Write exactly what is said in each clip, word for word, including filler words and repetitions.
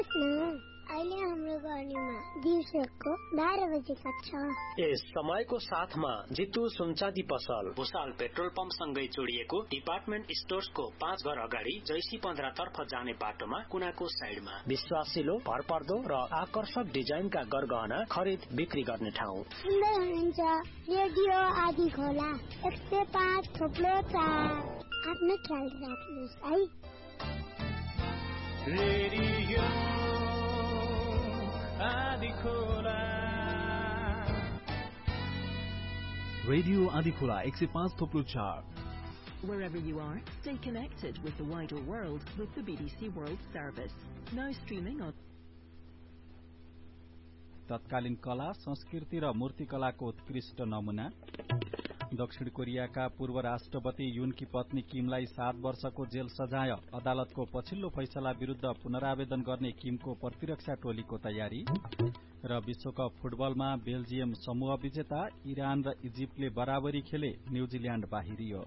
अहिले हाम्रो गर्नीमा दिउँसोको बाह्र बजे कक्षा। यस समयको साथमा जितु सुनचाँदी पसल भुसाल पेट्रोल पम्प सँगै जोडिएको डिपार्टमेन्ट स्टोर्सको पाँच घर अगाडि जैसी पन्ध्र तर्फ जाने बाटोमा कुनाको साइडमा विश्वासिलो भरपर्दो र आकर्षक डिजाइनका गरगहना खरिद बिक्री गर्ने ठाउँ। सुन्दै हुनुहुन्छ रेडियो आदि खोला एक सय पाँच थोप्लो चार। आफ्नो ख्याल राख्नुहोस् है। रेडियो आदिखोला रेडियो आदिखोला एक सय पाँच थोप्लो चार। Wherever you are, stay connected with the wider world with the B B C World Service. Now streaming on तत्कालीन कला, संस्कृति र मूर्तिकलाको उत्कृष्ट नमूना। दक्षिण कोरियाका पूर्व राष्ट्रपति युनकी पत्नी किमलाई सात वर्षको जेल सजाय। अदालतको पछिल्लो फैसला विरूद्ध पुनरावेदन गर्ने किमको प्रतिरक्षा टोलीको तयारी। र विश्वकप फुटबलमा बेल्जियम समूह विजेता। इरान र इजिप्टले बराबरी खेले, न्यूजील्याण्ड बाहिरियो।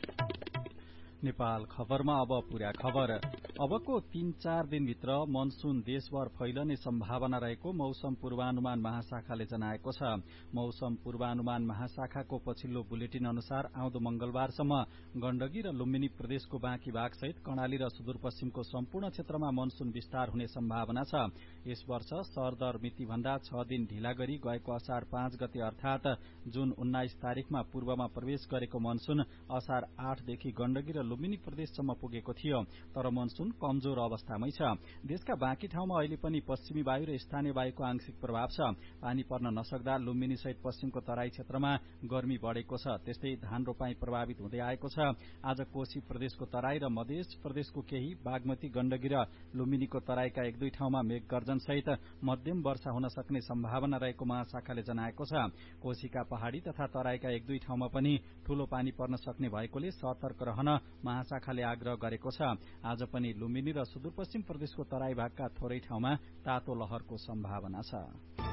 नेपाल खबरमा अब पूरा खबर। अबको तीन चार दिनभित्र मनसून देशभर फैलने सम्भावना रहेको मौसम पूर्वानुमान महाशाखाले जनाएको छ। मौसम पूर्वानुमान महाशाखाको पछिल्लो बुलेटिन अनुसार आउँदो मंगलबारसम्म गण्डकी र लुम्बिनी प्रदेशको बाँकी भाग सहित कर्णाली र सुदूरपश्चिमको सम्पूर्ण क्षेत्रमा मनसून विस्तार हुने सम्भावना छ। यस वर्ष सरदर मिति भन्दा छ दिन ढिला गरी गएको असार पाँच गते अर्थात जुन उन्नाइस तारिकमा पूर्वमा प्रवेश गरेको मनसून असार आठदेखि गण्डकी र लुम्बिनी प्रदेशसम्म पुगेको थियो, तर मनसून कमजोर अवस्थामै छ। देशका बाँकी ठाउँमा अहिले पनि पश्चिमी वायु र स्थानीय वायुको आंशिक प्रभाव छ। पानी पर्न नसक्दा लुम्बिनी सहित पश्चिमको तराई क्षेत्रमा गर्मी बढ़ेको छ। त्यस्तै धान रोपाई प्रभावित हुँदै आएको छ। आज कोशी प्रदेशको तराई र मध्य प्रदेशको केही, बागमती, गण्डकी र लुम्बिनीको तराईका एक दुई ठाउँमा मेघ गर्जन सहित मध्यम वर्षा हुन सक्ने सम्भावना रहेको महाशाखाले जनाएको छ। कोशीका पहाड़ी तथा तराईका एक दुई ठाउँमा पनि ठूलो पानी पर्न सक्ने भएकोले सतर्क रहन महाशाखाले आग्रह गरेको छ। आज पनि लुम्बिनी र सुदूरपश्चिम प्रदेशको तराई भागका थोरै ठाउँमा तातो लहरको सम्भावना छ।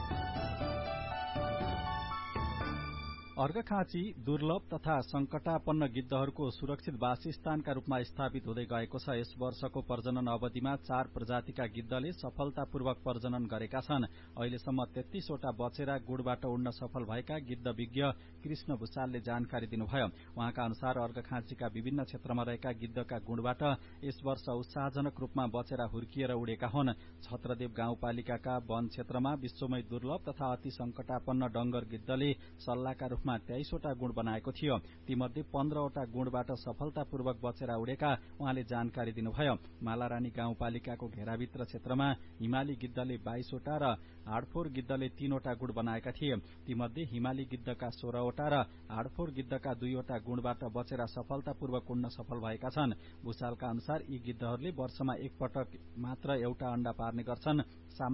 अर्घखाँची दुर्लभ तथा संकटापन्न गिद्धहरूको सुरक्षित वासस्थानका रूपमा स्थापित हुँदै गएको छ। यस वर्षको प्रजनन अवधिमा चार प्रजातिका गिद्धले सफलतापूर्वक प्रजनन गरेका छन्। अहिलेसम्म तेत्तीसवटा बचेरा गुड़बाट उड्न सफल भएका गिद्ध विज्ञ कृष्ण भुसालले जानकारी दिनुभयो। उहाँका अनुसार अर्घखाँचीका विभिन्न क्षेत्रमा रहेका गिद्धका गुणबाट यस वर्ष उत्साहजनक रूपमा बचेरा हुर्किएर उडेका हुन्। छत्रदेव गाउँपालिकाका वन क्षेत्रमा विश्वमै दुर्लभ तथा अति संकटापन्न डंगर गिद्धले सल्लाहका रूपमा तेइसवटा गुण बनाएको थियो। तीमध्ये पन्ध्रवटा गुणबाट सफलतापूर्वक बचेरा उडेका उहाँले जानकारी दिनुभयो। मालारानी गाउँपालिकाको घेराभित्र क्षेत्रमा हिमाली गिद्धले बाइसवटा र हाडफोर गिद्धले तीनवटा गुण बनाएका थिए। तीमध्ये हिमाली गिद्धका सोह्रवटा र हाडफोर गिद्धका दुईवटा गुणबाट बचेरा सफलतापूर्वक उड्न सफल भएका छन्। भुसालका अनुसार यी गिद्धहरूले वर्षमा एक पटक मात्र एउटा अण्डा पार्ने गर्छन्।